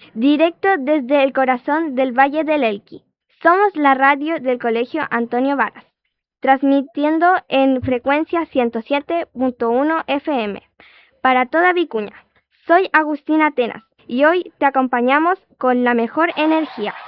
directo desde el corazón del Valle del Elqui. Somos la radio del Colegio Antonio Varas, transmitiendo en frecuencia 107.1 FM para toda Vicuña. Soy Agustina Atenas y hoy te acompañamos con la mejor energía.